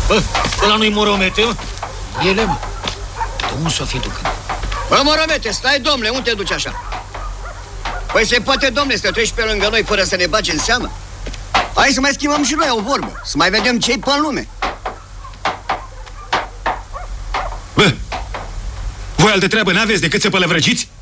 Bă, ăla nu-i Moromete, mă? Ele, mă. De unde s-o fi ducând? Bă, Moromete, stai, domnule, unde te duci așa? Păi se poate, domnule, să te treci pe lângă noi fără să ne bagi în seamă? Hai să mai schimbăm și noi o vorbă, să mai vedem ce-i pe lume. Bă, voi altă treabă n-aveți decât să pălăvrăgiți?